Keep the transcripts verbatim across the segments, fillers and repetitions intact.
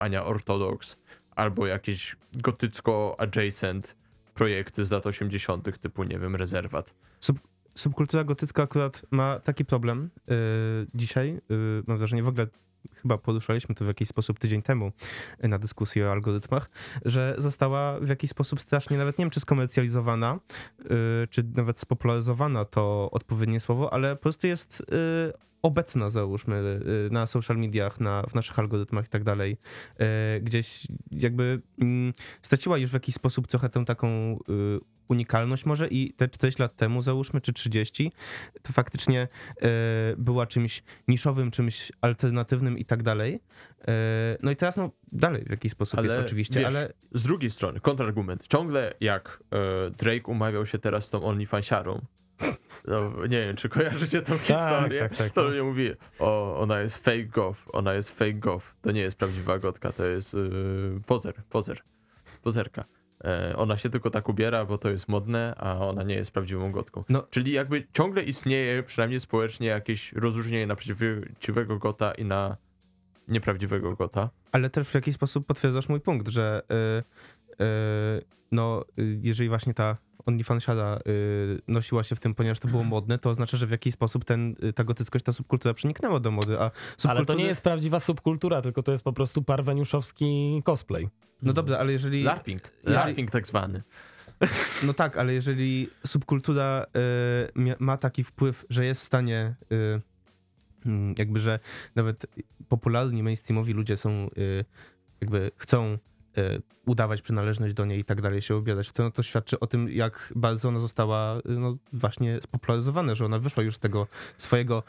Ania Orthodox, albo jakieś gotycko-adjacent projekty z lat osiemdziesiątych typu, nie wiem, Rezerwat. Sub, subkultura gotycka akurat ma taki problem yy, dzisiaj, yy, mam wrażenie, w ogóle chyba poruszaliśmy to w jakiś sposób tydzień temu na dyskusji o algorytmach, że została w jakiś sposób strasznie, nawet nie wiem czy skomercjalizowana, yy, czy nawet spopularyzowana, to odpowiednie słowo, ale po prostu jest yy, obecna, załóżmy, yy, na social mediach, na, w naszych algorytmach i tak dalej. Yy, gdzieś jakby yy, straciła już w jakiś sposób trochę tę taką yy, unikalność może i te czterdzieści lat temu, załóżmy, czy trzydzieści, to faktycznie e, była czymś niszowym, czymś alternatywnym i tak dalej. E, no i teraz no dalej w jakiś sposób Ale jest oczywiście, wiesz, ale... z drugiej strony, kontrargument. Ciągle jak e, Drake umawiał się teraz z tą OnlyFansiarą, no, nie wiem, czy kojarzycie tą historię, tak, tak, to no. mnie mówi, o, ona jest fake goth, ona jest fake goth, to nie jest prawdziwa gotka, to jest yy, pozer, pozer, pozerka. E, ona się tylko tak ubiera, bo to jest modne, a ona nie jest prawdziwą gotką. No. Czyli jakby ciągle istnieje, przynajmniej społecznie, jakieś rozróżnienie na prawdziwego gota i na nieprawdziwego gota. Ale też w jakiś sposób potwierdzasz mój punkt, że y, y, no y, jeżeli właśnie ta OnlyFansiara y, nosiła się w tym, ponieważ to było modne, to oznacza, że w jakiś sposób ten, y, ta gotyckość, ta subkultura przeniknęła do mody, a subkultury... Ale to nie jest prawdziwa subkultura, tylko to jest po prostu parweniuszowski cosplay. No dobrze, ale jeżeli... LARPing, jeżeli- LARPing tak zwany. No tak, ale jeżeli subkultura y, mia- ma taki wpływ, że jest w stanie y, mm, jakby, że nawet popularni, mainstreamowi ludzie są y, jakby chcą y, udawać przynależność do niej i tak dalej, się ubierać w to, no to świadczy o tym, jak bardzo ona została y, no właśnie spopularyzowana, że ona wyszła już z tego swojego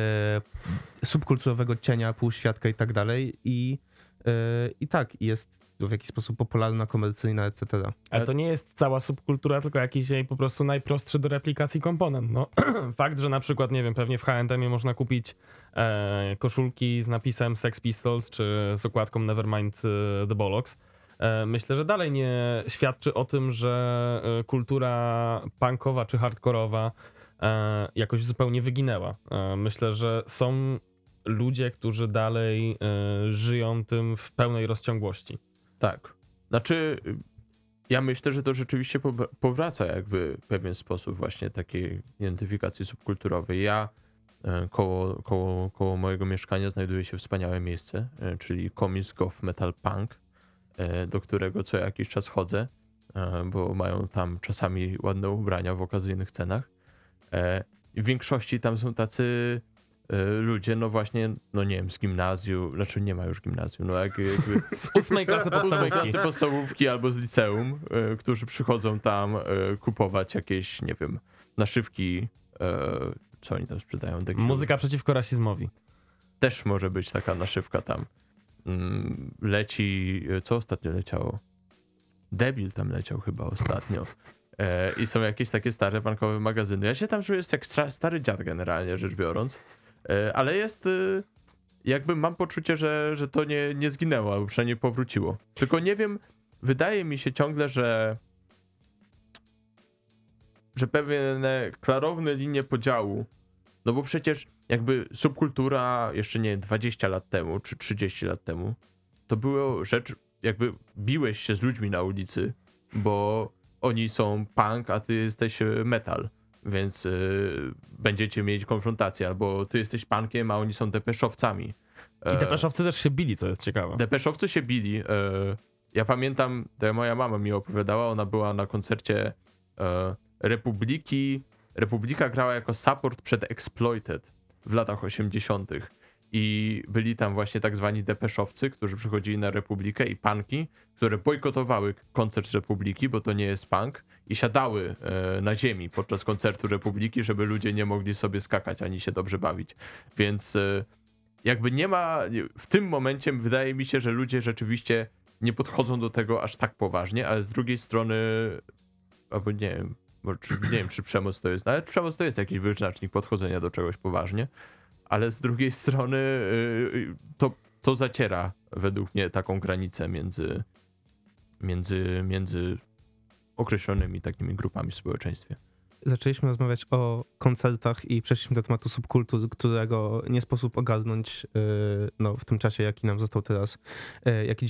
y, subkulturowego cienia, półświadka i tak dalej i, y, i tak, jest w jakiś sposób popularna, komercyjna, et cetera. Ale to nie jest cała subkultura, tylko jakiś jej po prostu najprostszy do replikacji komponent. No, fakt, że na przykład, nie wiem, pewnie w H and M można kupić e, koszulki z napisem Sex Pistols, czy z okładką Nevermind e, the Bollocks. E, myślę, że dalej nie świadczy o tym, że e, kultura punkowa czy hardkorowa e, jakoś zupełnie wyginęła. E, myślę, że są ludzie, którzy dalej e, żyją tym w pełnej rozciągłości. Tak. Znaczy, ja myślę, że to rzeczywiście pow- powraca jakby w pewien sposób właśnie takiej identyfikacji subkulturowej. Ja e, koło, koło, koło mojego mieszkania znajduje się wspaniałe miejsce, e, czyli Comics Goth Metal Punk, e, do którego co jakiś czas chodzę, e, bo mają tam czasami ładne ubrania w okazyjnych cenach. E, i w większości tam są tacy e, ludzie, no właśnie, no nie wiem, z gimnazjum, znaczy nie ma już gimnazjum, no jak, jakby Z ósmej klasy ósmej podstawówki. klasy podstawówki albo z liceum, e, którzy przychodzą tam e, kupować jakieś, nie wiem, naszywki, e, co oni tam sprzedają. Takie- Muzyka przeciwko rasizmowi. Też może być taka naszywka tam. Mm, Leci, e, co ostatnio leciało? Debil tam leciał chyba ostatnio. E, I są jakieś takie stare bankowe magazyny. Ja się tam czuję jak stra- stary dziad generalnie rzecz biorąc. E, Ale jest... e, Jakby mam poczucie, że, że to nie, nie zginęło, albo przynajmniej powróciło. Tylko nie wiem, wydaje mi się ciągle, że że pewne klarowne linie podziału, no bo przecież jakby subkultura jeszcze nie dwadzieścia lat temu, czy trzydzieści lat temu, to było rzecz, jakby biłeś się z ludźmi na ulicy, bo oni są punk, a ty jesteś e, metal, więc y, będziecie mieć konfrontację, albo ty jesteś punkiem, a oni są depeszowcami. I depeszowcy też się bili, co jest ciekawe. Depeszowcy się bili. e, Ja pamiętam, to moja mama mi opowiadała, ona była na koncercie e, Republiki. Republika grała jako support przed Exploited w latach osiemdziesiątych. I byli tam właśnie tak zwani depeszowcy, którzy przychodzili na Republikę, i punki, które bojkotowały koncert Republiki, bo to nie jest punk, i siadały e, na ziemi podczas koncertu Republiki, żeby ludzie nie mogli sobie skakać ani się dobrze bawić. Więc e, jakby nie ma, w tym momencie wydaje mi się, że ludzie rzeczywiście nie podchodzą do tego aż tak poważnie, ale z drugiej strony, albo nie wiem, bo czy, nie wiem czy przemoc to jest, nawet przemoc to jest jakiś wyznacznik podchodzenia do czegoś poważnie, ale z drugiej strony yy, to, to zaciera według mnie taką granicę między, między, między określonymi takimi grupami w społeczeństwie. zaczęliśmy rozmawiać o koncertach i przeszliśmy do tematu subkultur, którego nie sposób ogarnąć no, w tym czasie, jaki nam został teraz, jaki